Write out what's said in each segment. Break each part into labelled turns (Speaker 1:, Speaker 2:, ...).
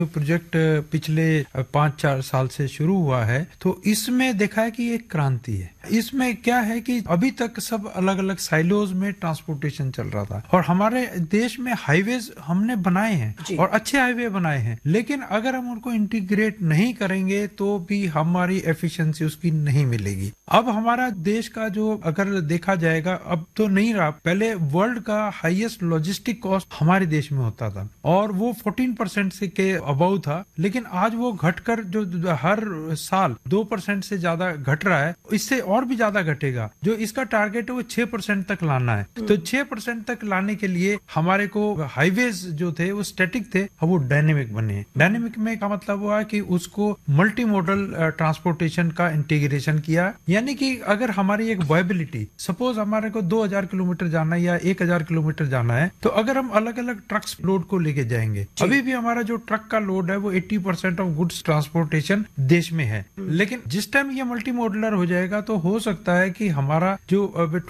Speaker 1: Project पिछले 5-4 साल से शुरू हुआ है, तो इसमें देखा है कि एक क्रांति है। इसमें क्या है कि अभी तक सब अलग अलग साइलोज में ट्रांसपोर्टेशन चल रहा था, और हमारे देश में हाईवेज हमने बनाए हैं और अच्छे हाईवे बनाए हैं, लेकिन अगर हम उनको इंटीग्रेट नहीं करेंगे तो भी हमारी एफिशिएंसी उसकी नहीं मिलेगी। अब हमारा देश का जो अगर देखा जाएगा, अब तो नहीं रहा, पहले वर्ल्ड का हाईएस्ट लॉजिस्टिक कॉस्ट हमारे देश में होता था और वो 14% से के अबव था, लेकिन आज वो घटकर जो हर साल 2% से ज्यादा घट रहा है, इससे और भी ज्यादा घटेगा। जो इसका टारगेट है वो 6% तक लाना है। तो 6% तक लाने के लिए हमारे को हाईवेज जो थे वो स्टैटिक थे, अब वो डायनेमिक बने। डायनेमिक में का मतलब हुआ कि उसको मल्टी मॉडल ट्रांसपोर्टेशन का इंटीग्रेशन किया, यानी कि अगर हमारी एक वायबिलिटी, सपोज हमारे को 2000 किलोमीटर जाना है या 1000 किलोमीटर जाना है, तो अगर हम अलग अलग ट्रक्स लोड को लेके जाएंगे, अभी भी हमारा जो ट्रक का लोड है वो 80% ऑफ गुड्स ट्रांसपोर्टेशन देश में है, लेकिन जिस टाइम ये मल्टी मॉडुलर हो जाएगा तो हो सकता है कि हमारा जो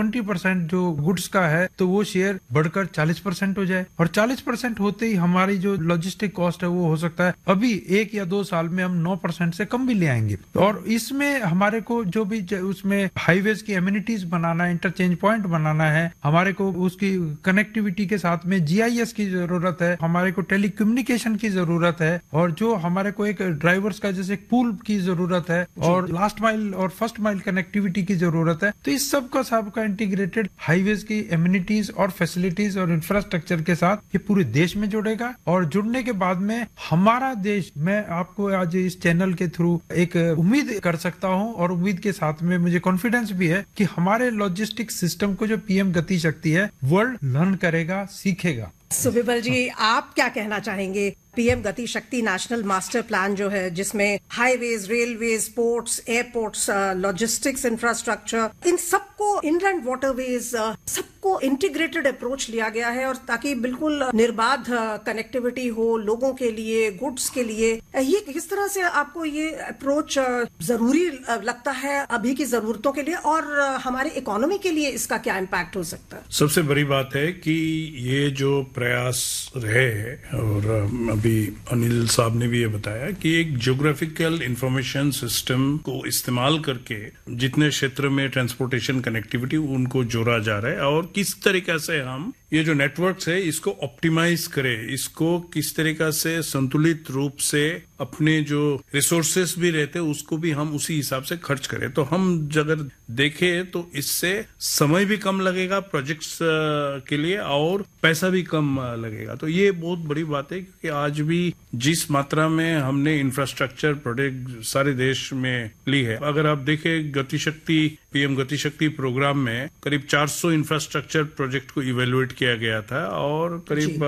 Speaker 1: 20% जो गुड्स का है तो वो शेयर बढ़कर 40% हो जाए, और 40% होते ही हमारी जो लॉजिस्टिक कॉस्ट है वो हो सकता है अभी 1 या 2 साल में हम 9% से कम भी ले आएंगे। और इसमें हमारे को जो भी उसमें हाईवेज की एमिनिटीज बनाना है, इंटरचेंज पॉइंट बनाना है, हमारे को उसकी कनेक्टिविटी के साथ में GIS की जरूरत है, हमारे को टेलीकम्युनिकेशन की जरूरत है, और जो हमारे को एक ड्राइवर्स का जैसे पूल की जरूरत है, और लास्ट माइल और फर्स्ट माइल कनेक्टिविटी की जरूरत है। तो इस सब का इंटीग्रेटेड हाईवेज की एमिनिटीज और फैसिलिटीज और इंफ्रास्ट्रक्चर के साथ ये पूरे देश में जुड़ेगा, और जुड़ने के बाद में हमारा देश, मैं आपको आज इस चैनल के थ्रू एक उम्मीद कर सकता हूं, और उम्मीद के साथ में मुझे कॉन्फिडेंस भी है कि हमारे लॉजिस्टिक सिस्टम को जो PM गति शक्ति है वर्ल्ड लर्न करेगा, सीखेगा।
Speaker 2: सुबिमल जी, आप क्या कहना चाहेंगे? PM गति शक्ति नेशनल मास्टर प्लान जो है, जिसमें highways, railways, ports, airports, logistics infrastructure, इन सबको, इनलैंड वाटरवेज, सबको इंटीग्रेटेड अप्रोच लिया गया है, और ताकि बिल्कुल निर्बाध कनेक्टिविटी हो लोगों के लिए, गुड्स के लिए। ये किस तरह से आपको ये अप्रोच जरूरी लगता है अभी की जरूरतों के लिए, और हमारी इकोनॉमी के लिए इसका क्या इम्पैक्ट हो सकता है?
Speaker 3: सबसे बड़ी बात है कि ये जो प्रयास रहे हैं, और अभी अनिल साहब ने भी ये बताया कि एक ज्योग्राफिकल इंफॉर्मेशन सिस्टम को इस्तेमाल करके जितने क्षेत्र में ट्रांसपोर्टेशन कनेक्टिविटी उनको जोड़ा जा रहा है, और किस तरीके से हम ये जो नेटवर्क्स है इसको ऑप्टिमाइज करें, इसको किस तरीके से संतुलित रूप से अपने जो रिसोर्सेस भी रहते हैं उसको भी हम उसी हिसाब से खर्च करें। तो हम अगर देखें तो इससे समय भी कम लगेगा प्रोजेक्ट्स के लिए, और पैसा भी कम लगेगा। तो ये बहुत बड़ी बात है, क्योंकि आज भी जिस मात्रा में हमने इंफ्रास्ट्रक्चर प्रोजेक्ट सारे देश में ली है, अगर आप देखें गतिशक्ति PM गतिशक्ति प्रोग्राम में करीब 400 इंफ्रास्ट्रक्चर प्रोजेक्ट को इवेल्युएट किया गया था, और करीब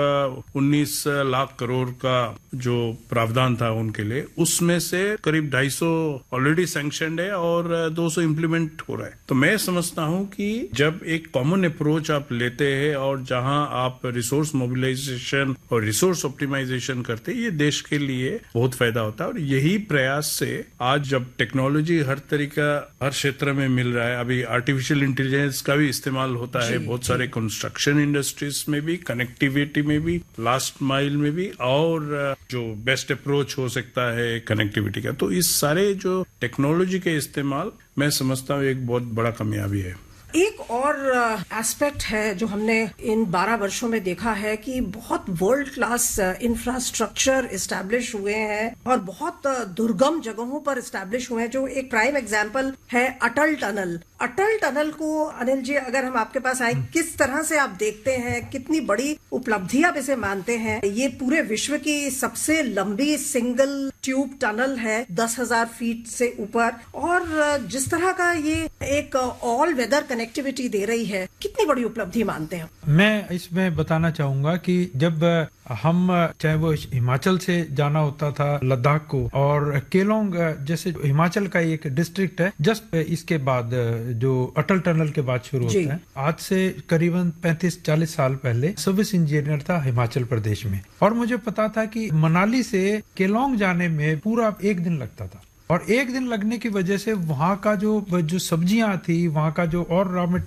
Speaker 3: 19 लाख करोड़ का जो प्रावधान था उनके लिए, उसमें से करीब 250 ऑलरेडी सैंक्शनड है और 200 इम्प्लीमेंट हो रहा है। तो मैं समझता हूं कि जब एक कॉमन अप्रोच आप लेते हैं और जहां आप रिसोर्स मोबिलाइजेशन और रिसोर्स ऑप्टिमाइजेशन करते हैं, ये देश के लिए बहुत फायदा होता है। और यही प्रयास से आज जब टेक्नोलॉजी हर तरीका हर क्षेत्र में मिल रहा है, अभी आर्टिफिशियल इंटेलिजेंस का भी इस्तेमाल होता है बहुत सारे कंस्ट्रक्शन इंडस्ट्रीज में भी, कनेक्टिविटी में भी, लास्ट माइल में भी, और जो बेस्ट अप्रोच हो सकता है कनेक्टिविटी का। तो इस सारे जो टेक्नोलॉजी के इस्तेमाल मैं समझता हूँ एक बहुत बड़ा कामयाबी है।
Speaker 2: एक और एस्पेक्ट है जो हमने इन 12 वर्षों में देखा है कि बहुत वर्ल्ड क्लास इंफ्रास्ट्रक्चर इस्टेब्लिश हुए हैं, और बहुत दुर्गम जगहों पर इस्टेब्लिश हुए हैं। जो एक प्राइम एग्जांपल है अटल टनल। अटल टनल को अनिल जी, अगर हम आपके पास आए, किस तरह से आप देखते हैं, कितनी बड़ी उपलब्धि आप इसे मानते हैं? ये पूरे विश्व की सबसे लंबी सिंगल ट्यूब टनल है, 10,000 फीट से ऊपर, और जिस तरह का ये एक ऑल वेदर कनेक्टिविटी दे रही है, कितनी बड़ी उपलब्धि मानते हैं?
Speaker 1: मैं इसमें बताना चाहूंगा कि जब हम चाहे वो हिमाचल से जाना होता था लद्दाख को, और केलोंग जैसे हिमाचल का एक डिस्ट्रिक्ट है, जस्ट इसके बाद जो अटल टनल के बाद शुरू होता है, आज से करीबन 35-40 साल पहले सर्विस इंजीनियर था हिमाचल प्रदेश में, और मुझे पता था कि मनाली से केलोंग जाने में पूरा 1 दिन लगता था। और 1 दिन लगने की वजह से वहाँ का जो सब्जियां थी, वहाँ का जो और रॉ मटेरियल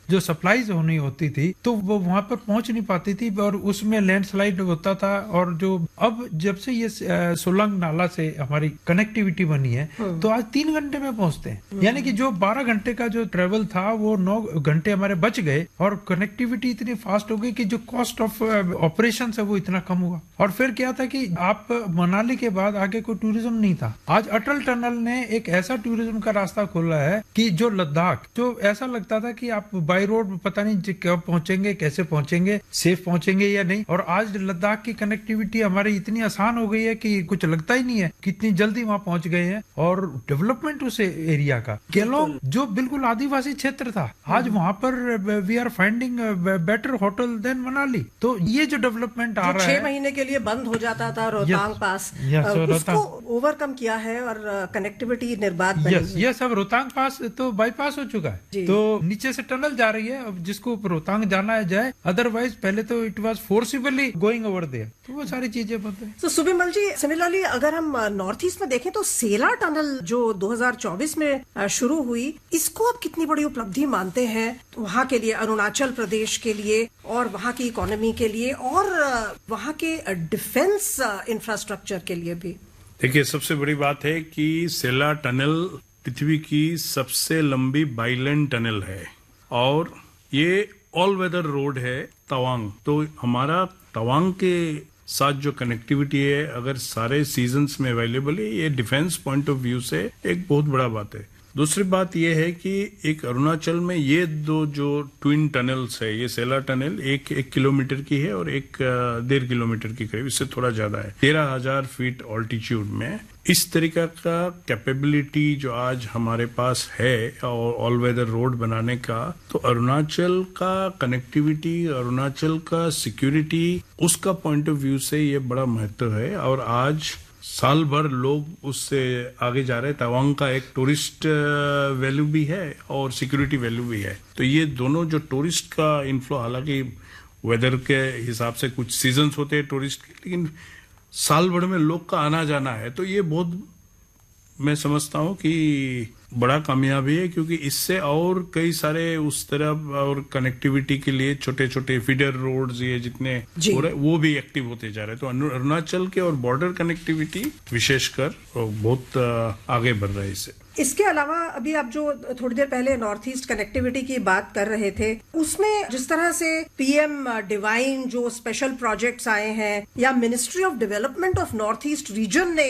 Speaker 1: जो सप्लाईज होनी होती थी तो वो वहां पर पहुंच नहीं पाती थी और उसमें लैंडस्लाइड होता था। और जो अब जब से ये सोलंग नाला से हमारी कनेक्टिविटी बनी है तो आज 3 घंटे में पहुंचते हैं, यानी कि जो 12 घंटे का जो ट्रेवल था वो 9 घंटे हमारे बच गए और कनेक्टिविटी इतनी फास्ट हो गई कि जो कॉस्ट ऑफ ऑपरेशन है वो इतना कम हुआ। और फिर क्या था कि आप मनाली के बाद आगे कोई टूरिज्म नहीं था। आज अटल टनल ने एक ऐसा टूरिज्म का रास्ता खोला है कि जो लद्दाख, जो ऐसा लगता था कि आप बाय रोड पता नहीं कब पहुंचेंगे, कैसे पहुंचेंगे, सेफ पहुंचेंगे या नहीं, और आज लद्दाख की कनेक्टिविटी हमारी इतनी आसान हो गई है कि कुछ लगता ही नहीं है कितनी जल्दी वहां पहुंच गए हैं। और डेवलपमेंट उस एरिया का, केलोंग जो बिल्कुल आदिवासी क्षेत्र था, आज वहां पर we are finding better hotel then Manali. तो ये जो डेवलपमेंट आ रहा है,
Speaker 2: 6 महीने के लिए बंद हो जाता था रोहतांग पास, उसको ओवरकम किया है और कनेक्टिविटी निर्बाध बनी है।
Speaker 1: ये सब रोहतांग पास तो बाईपास हो चुका है, तो नीचे से टनल जा रही है। अब जिसको रोहतांग जाना है जाए, अदरवाइज पहले तो it was forcibly going over there, तो वो सारी चीजें बंद है।
Speaker 2: तो सुबिमल जी, सिमिलरली अगर हम नॉर्थ ईस्ट में देखें तो सेला टनल जो 2024 में शुरू हुई, इसको आप कितनी बड़ी उपलब्धि मानते हैं वहाँ के लिए, अरुणाचल प्रदेश के लिए और वहाँ की इकोनॉमी के लिए और वहाँ के डिफेंस इंफ्रास्ट्रक्चर के लिए भी?
Speaker 3: देखिए, सबसे बड़ी बात है कि सेला टनल पृथ्वी की सबसे लंबी बाइलेन टनल है और ये ऑल वेदर रोड है तवांग। तो हमारा तवांग के साथ जो कनेक्टिविटी है, अगर सारे सीजन्स में अवेलेबल है, ये डिफेंस पॉइंट ऑफ व्यू से एक बहुत बड़ा बात है। दूसरी बात यह है कि एक अरुणाचल में ये दो जो ट्विन टनल्स है, ये सेला टनल एक किलोमीटर की है और एक 1.5 किलोमीटर की करीब, इससे थोड़ा ज्यादा है, 13,000 फीट ऑल्टीट्यूड में। इस तरीका का कैपेबिलिटी जो आज हमारे पास है और ऑल वेदर रोड बनाने का, तो अरुणाचल का कनेक्टिविटी, अरुणाचल का सिक्योरिटी, उसका पॉइंट ऑफ व्यू से ये बड़ा महत्व है। और आज साल भर लोग उससे आगे जा रहे हैं। तवांग का एक टूरिस्ट वैल्यू भी है और सिक्योरिटी वैल्यू भी है। तो ये दोनों जो टूरिस्ट का इन्फ्लो, हालांकि वेदर के हिसाब से कुछ सीजन्स होते हैं टूरिस्ट के, लेकिन साल भर में लोग का आना जाना है, तो ये बहुत, मैं समझता हूँ कि बड़ा कामयाबी है, क्योंकि इससे और कई सारे उस तरफ और कनेक्टिविटी के लिए छोटे छोटे फीडर रोड्स ये जितने हो रहे वो भी एक्टिव होते जा रहे हैं। तो अरुणाचल के और बॉर्डर कनेक्टिविटी विशेषकर बहुत आगे बढ़ रहा है इससे।
Speaker 2: इसके अलावा अभी आप जो थोड़ी देर पहले नॉर्थ ईस्ट कनेक्टिविटी की बात कर रहे थे, उसमें जिस तरह से पीएम डिवाइन जो स्पेशल प्रोजेक्ट्स आए हैं, या ministry of development of north east region ने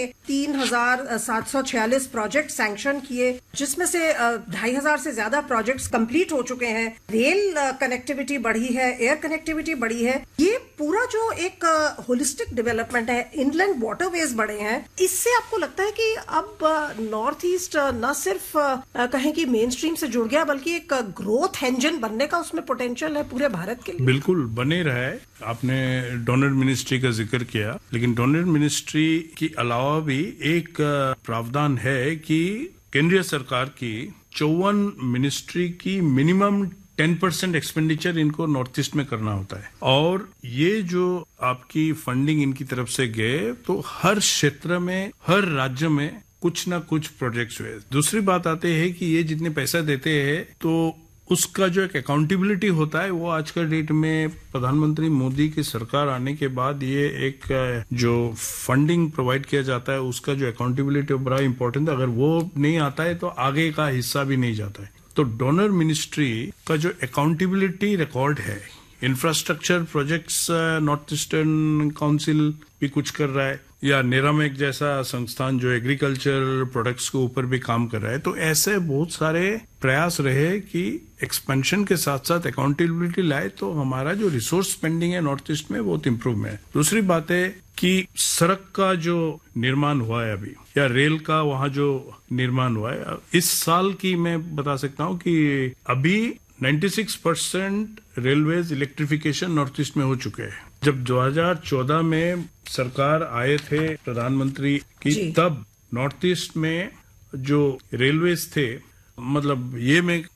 Speaker 2: 3,746 प्रोजेक्ट सैंक्शन किए, जिसमें से 2,500 से ज्यादा प्रोजेक्ट्स कंप्लीट हो चुके हैं। रेल कनेक्टिविटी बढ़ी है, एयर कनेक्टिविटी बढ़ी है। ये पूरा जो एक होलिस्टिक डेवलपमेंट है, इनलैंड वाटरवेज बढ़े हैं, इससे आपको लगता है कि अब नॉर्थ ईस्ट न सिर्फ कहें कि मेन स्ट्रीम से जुड़ गया, बल्कि एक ग्रोथ इंजन बनने का उसमें पोटेंशियल है पूरे भारत के लिए?
Speaker 3: बिल्कुल बने रहा है। आपने डोनर मिनिस्ट्री का जिक्र किया, लेकिन डोनर मिनिस्ट्री के अलावा भी एक प्रावधान है कि केंद्रीय सरकार की 54 मिनिस्ट्री की मिनिमम 10% एक्सपेंडिचर इनको नॉर्थ ईस्ट में करना होता है। और ये जो आपकी फंडिंग इनकी तरफ से गए, तो हर क्षेत्र में, हर राज्य में कुछ ना कुछ प्रोजेक्ट्स हुए। दूसरी बात आते है कि ये जितने पैसा देते हैं, तो उसका जो एक अकाउंटेबिलिटी होता है, वो आज का डेट में प्रधानमंत्री मोदी की सरकार आने के बाद ये एक जो फंडिंग प्रोवाइड किया जाता है, उसका जो अकाउंटेबिलिटी बड़ा इंपॉर्टेंट है। अगर वो नहीं आता है तो आगे का हिस्सा भी नहीं जाता है। तो डोनर मिनिस्ट्री का जो अकाउंटेबिलिटी रिकॉर्ड है, infrastructure projects north eastern council भी कुछ कर रहा है, या नेरामेक जैसा संस्थान जो एग्रीकल्चर प्रोडक्ट्स के ऊपर भी काम कर रहा है। तो ऐसे बहुत सारे प्रयास रहे कि एक्सपेंशन के साथ साथ अकाउंटेबिलिटी लाए, तो हमारा जो रिसोर्स स्पेंडिंग है नॉर्थ ईस्ट में बहुत इम्प्रूव है। दूसरी बात है कि सड़क का जो निर्माण हुआ है अभी, या रेल का वहां जो निर्माण हुआ है, इस साल की मैं बता सकता हूँ कि अभी 96% रेलवेज इलेक्ट्रिफिकेशन नॉर्थ ईस्ट में हो चुके हैं। जब 2014 में सरकार आए थे प्रधानमंत्री की, तब नॉर्थ ईस्ट में जो रेलवेज थे, मतलब ये मैं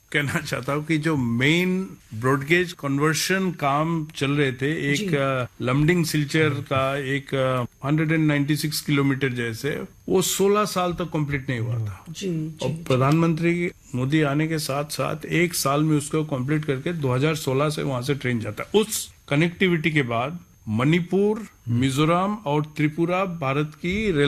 Speaker 3: कहना चाहता हूँ कि जो मेन ब्रॉडगेज कन्वर्शन काम चल रहे थे, एक लमडिंग सिलचर का एक 196 किलोमीटर जैसे, वो 16 साल तक कंप्लीट नहीं हुआ था। और प्रधानमंत्री मोदी आने के साथ साथ एक साल में उसको कंप्लीट करके 2016 से वहां से ट्रेन जाता है। उस कनेक्टिविटी के बाद मणिपुर, मिजोरम और त्रिपुरा भारत की